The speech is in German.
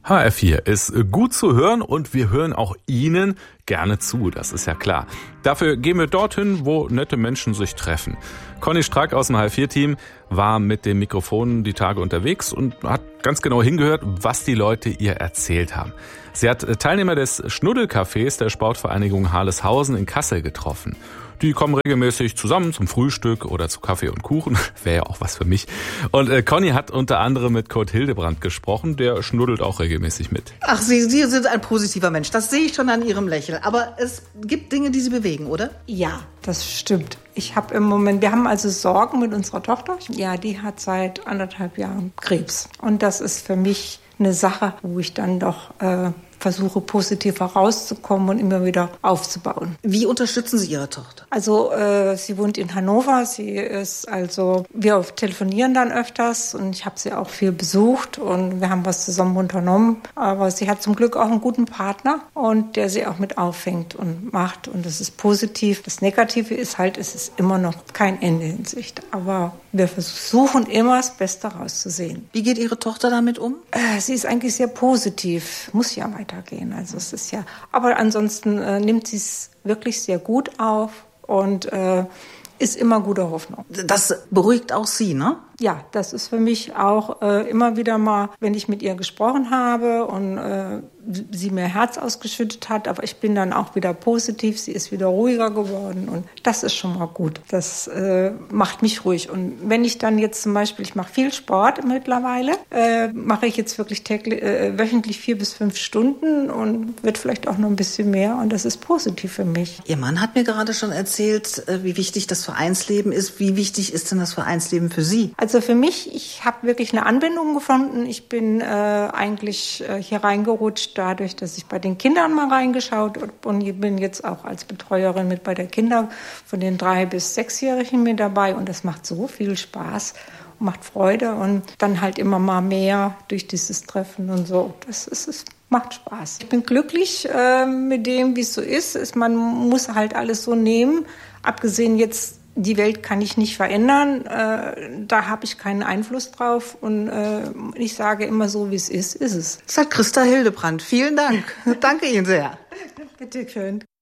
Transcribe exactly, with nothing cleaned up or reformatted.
H R vier ist gut zu hören und wir hören auch Ihnen gerne zu, das ist ja klar. Dafür gehen wir dorthin, wo nette Menschen sich treffen. Conny Strack aus dem H R vier Team war mit dem Mikrofon die Tage unterwegs und hat ganz genau hingehört, was die Leute ihr erzählt haben. Sie hat Teilnehmer des Schnuddelcafés der Sportvereinigung Harleshausen in Kassel getroffen. Die kommen regelmäßig zusammen zum Frühstück oder zu Kaffee und Kuchen. Wäre ja auch was für mich. Und äh, Conny hat unter anderem mit Kurt Hildebrand gesprochen. Der schnuddelt auch regelmäßig mit. Ach, Sie, Sie sind ein positiver Mensch. Das sehe ich schon an Ihrem Lächeln. Aber es gibt Dinge, die Sie bewegen, oder? Ja, das stimmt. Ich habe im Moment, wir haben also Sorgen mit unserer Tochter. Ja, die hat seit anderthalb Jahren Krebs. Und das ist für mich eine Sache, wo ich dann doch äh, versuche, positiv herauszukommen und immer wieder aufzubauen. Wie unterstützen Sie Ihre Tochter? Also äh, sie wohnt in Hannover. Sie ist also, wir telefonieren dann öfters und ich habe sie auch viel besucht und wir haben was zusammen unternommen. Aber sie hat zum Glück auch einen guten Partner und der sie auch mit auffängt und macht und das ist positiv. Das Negative ist halt, es ist immer noch kein Ende in Sicht. Aber wir versuchen immer das Beste rauszusehen. Wie geht Ihre Tochter damit um? Äh, sie ist eigentlich sehr positiv, muss ja weitergehen. Also es ist ja, aber ansonsten äh, nimmt sie es wirklich sehr gut auf und äh, ist immer guter Hoffnung. Das beruhigt auch Sie, ne? Ja, das ist für mich auch äh, immer wieder mal, wenn ich mit ihr gesprochen habe und äh, sie mir Herz ausgeschüttet hat, aber ich bin dann auch wieder positiv, sie ist wieder ruhiger geworden und das ist schon mal gut. Das äh, macht mich ruhig. Und wenn ich dann jetzt zum Beispiel, ich mache viel Sport mittlerweile, äh, mache ich jetzt wirklich täglich, äh, wöchentlich vier bis fünf Stunden und wird vielleicht auch noch ein bisschen mehr und das ist positiv für mich. Ihr Mann hat mir gerade schon erzählt, wie wichtig das Vereinsleben ist. Wie wichtig ist denn das Vereinsleben für Sie? Also für mich, ich habe wirklich eine Anbindung gefunden. Ich bin äh, eigentlich äh, hier reingerutscht, dadurch, dass ich bei den Kindern mal reingeschaut habe und ich bin jetzt auch als Betreuerin mit bei der Kinder von den drei- bis sechsjährigen mit dabei und das macht so viel Spaß und macht Freude und dann halt immer mal mehr durch dieses Treffen und so. Das ist es. Macht Spaß. Ich bin glücklich äh, mit dem, wie es so ist. ist. Man muss halt alles so nehmen. Abgesehen jetzt, die Welt kann ich nicht verändern. Äh, da habe ich keinen Einfluss drauf. Und äh, ich sage immer so, wie es ist, ist es. Das sagt Christa Hildebrand. Vielen Dank. Danke Ihnen sehr. Bitte schön.